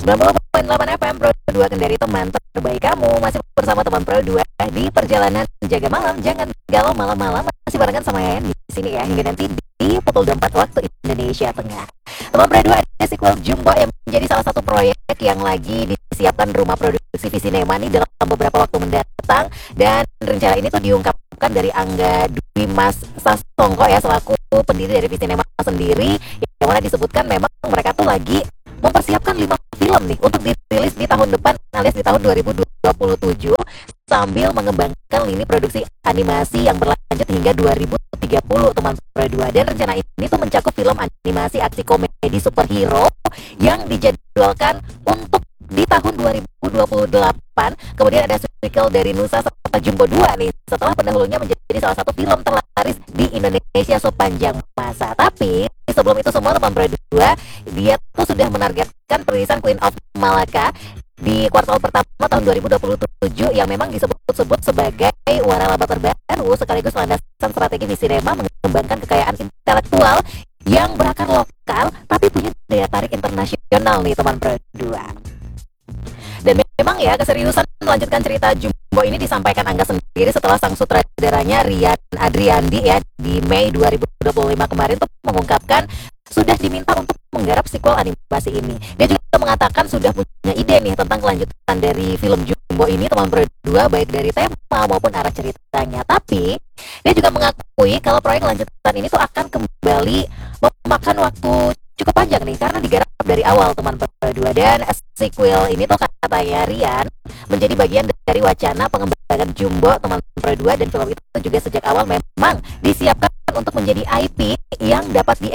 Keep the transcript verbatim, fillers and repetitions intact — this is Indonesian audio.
sembilan puluh koma delapan F M Pro dua Kendari, teman terbaik kamu. Masih bersama teman Pro dua di perjalanan jaga malam. Jangan galau malam-malam, masih barengan sama Yayan di sini ya, hingga nanti di pukul dua puluh empat waktu Indonesia Tengah. Teman Pro dua, ada sequel Jumbo yang menjadi salah satu proyek yang lagi disiapkan rumah produksi Visinema nih dalam beberapa waktu mendatang, dan rencana ini tuh diungkapkan dari Angga Dwi Mas Sasongko ya, selaku pendiri dari Visinema sendiri, yang mana disebutkan memang mereka tuh lagi mempersiapkan lima film nih untuk dirilis di tahun depan alias di tahun dua ribu dua puluh tujuh, sambil mengembangkan lini produksi animasi yang berlanjut hingga dua ribu tiga puluh teman Pro dua. Dan rencana ini tuh mencakup film animasi aksi komedi superhero yang dijadwalkan untuk di tahun dua ribu dua puluh delapan. Kemudian ada sequel dari Nusa serta Jumbo dua nih, setelah pendahulunya menjadi salah satu film terlaris di Indonesia sepanjang masa. Tapi sebelum itu semua teman Pro dua, dia tuh sudah menargetkan perilisan Queen of Malaka di kuartal pertama tahun dua ribu dua puluh tujuh, yang memang disebut-sebut sebagai waralaba terbaru sekaligus landasan strategi Visinema mengembangkan kekayaan intelektual yang berakar lokal tapi punya daya tarik internasional nih teman Pro dua. Dan memang ya, keseriusan melanjutkan cerita Jumbo ini disampaikan Angga sendiri setelah sang sutradaranya Rian Adriandi ya di Mei dua ribu dua puluh lima kemarin tuh mengungkapkan sudah diminta untuk menggarap sequel animasi ini. Dia juga mengatakan sudah punya ide nih tentang kelanjutan dari film Jumbo ini teman Pro dua, baik dari tema maupun arah ceritanya. Tapi dia juga mengakui kalau proyek lanjutan ini tuh akan kembali memakan waktu cukup panjang nih karena digarap dari awal teman Pro dua. Dan sequel ini tuh katanya Rian menjadi bagian dari wacana pengembangan Jumbo teman Pro dua, dan film itu juga sejak awal memang disiapkan untuk menjadi I P yang dapat